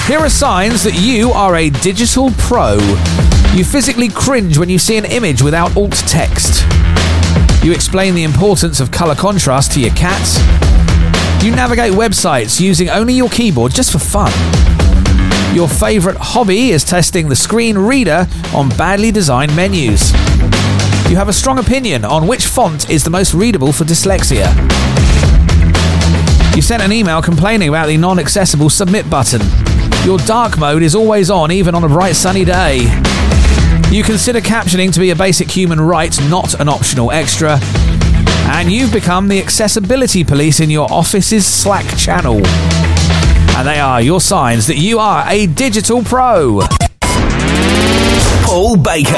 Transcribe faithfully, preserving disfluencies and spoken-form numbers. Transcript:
Here are signs that you are a digital pro. You physically cringe when you see an image without alt text. You explain the importance of colour contrast to your cats. You navigate websites using only your keyboard just for fun. Your favourite hobby is testing the screen reader on badly designed menus. You have a strong opinion on which font is the most readable for dyslexia. You sent an email complaining about the non-accessible submit button. Your dark mode is always on, even on a bright sunny day. You consider captioning to be a basic human right, not an optional extra. And you've become the accessibility police in your office's Slack channel. And they are your signs that you are a digital pro. Paul Baker.